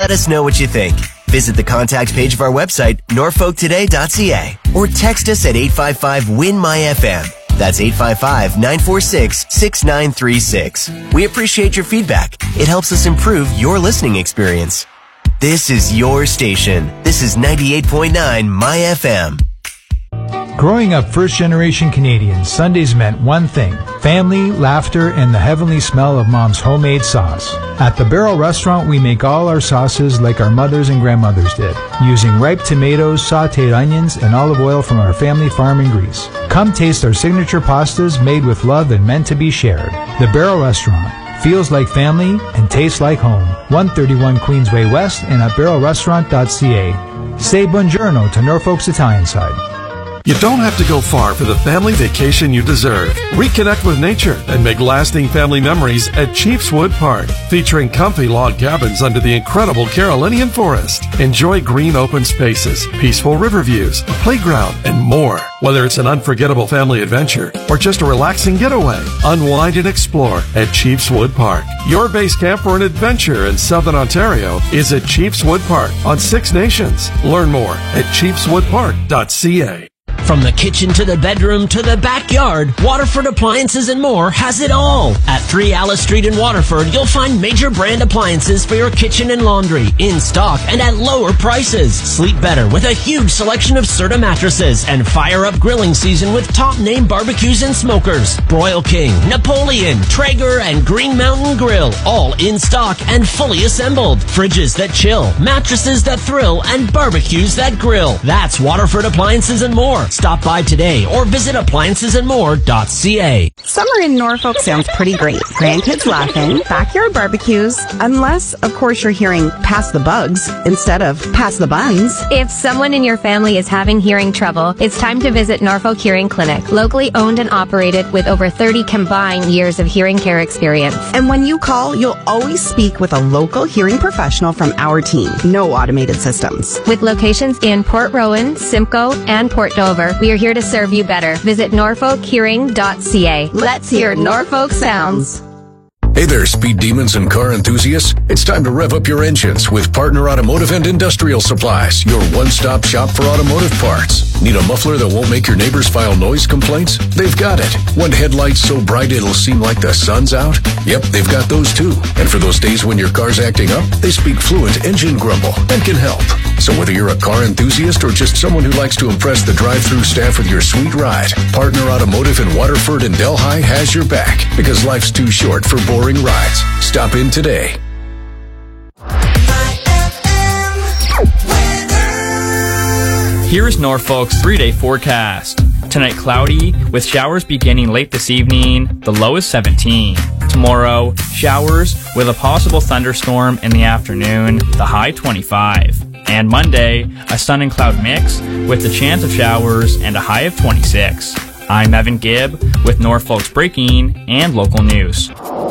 Let us know what you think. Visit the contact page of our website, norfolktoday.ca, or text us at 855-WIN-MY-FM. That's 855-946-6936. We appreciate your feedback. It helps us improve your listening experience. This is your station. This is 98.9 My FM. Growing up first-generation Canadian, Sundays meant one thing: family, laughter, and the heavenly smell of Mom's homemade sauce. At the Barrel Restaurant, we make all our sauces like our mothers and grandmothers did, using ripe tomatoes, sautéed onions, and olive oil from our family farm in Greece. Come taste our signature pastas made with love and meant to be shared. The Barrel Restaurant feels like family and tastes like home. 131 Queensway West and at barrelrestaurant.ca. Say buongiorno to Norfolk's Italian side. You don't have to go far for the family vacation you deserve. Reconnect with nature and make lasting family memories at Chiefswood Park, featuring comfy log cabins under the incredible Carolinian forest. Enjoy green open spaces, peaceful river views, a playground, and more. Whether it's an unforgettable family adventure or just a relaxing getaway, unwind and explore at Chiefswood Park. Your base camp for an adventure in Southern Ontario is at Chiefswood Park on Six Nations. Learn more at chiefswoodpark.ca. From the kitchen to the bedroom to the backyard, Waterford Appliances and More has it all. At 3 Alice Street in Waterford, you'll find major brand appliances for your kitchen and laundry in stock and at lower prices. Sleep better with a huge selection of Serta mattresses and fire up grilling season with top name barbecues and smokers. Broil King, Napoleon, Traeger, and Green Mountain Grill, all in stock and fully assembled. Fridges that chill, mattresses that thrill, and barbecues that grill. That's Waterford Appliances and More. Stop by today or visit appliancesandmore.ca. Summer in Norfolk sounds pretty great. Grandkids laughing, backyard barbecues, unless, of course, you're hearing pass the bugs instead of pass the buns. If someone in your family is having hearing trouble, it's time to visit Norfolk Hearing Clinic, locally owned and operated with over 30 combined years of hearing care experience. And when you call, you'll always speak with a local hearing professional from our team. No automated systems. With locations in Port Rowan, Simcoe, and Port Dover, we are here to serve you better. Visit norfolkhearing.ca. Let's hear Norfolk sounds. Hey there, speed demons and car enthusiasts. It's time to rev up your engines with Partner Automotive and Industrial Supplies, your one-stop shop for automotive parts. Need a muffler that won't make your neighbors file noise complaints? They've got it. Want headlights so bright it'll seem like the sun's out? Yep, they've got those too. And for those days when your car's acting up, they speak fluent engine grumble and can help. So whether you're a car enthusiast or just someone who likes to impress the drive-thru staff with your sweet ride, Partner Automotive in Waterford and Delhi has your back, because life's too short for boring rides. Stop in today. Here's Norfolk's 3-day forecast. Tonight cloudy, with showers beginning late this evening, the low is 17. Tomorrow, showers with a possible thunderstorm in the afternoon, the high 25. And Monday, a sun and cloud mix with the chance of showers and a high of 26. I'm Evan Gibb with Norfolk's breaking and local news.